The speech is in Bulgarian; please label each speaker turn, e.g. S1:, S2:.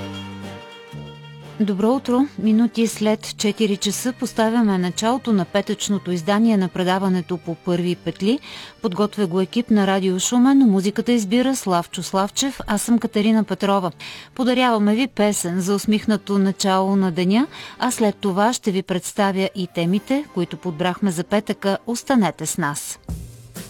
S1: Добро утро! Минути след 4 часа поставяме началото на петъчното издание на предаването по първи петли. Подготвя го екип на Радио Шумен, музиката избира Славчо Славчев, аз съм Катерина Петрова. Подаряваме ви песен за усмихнато начало на деня, а след това ще ви представя и темите, които подбрахме за петъка. Останете с нас!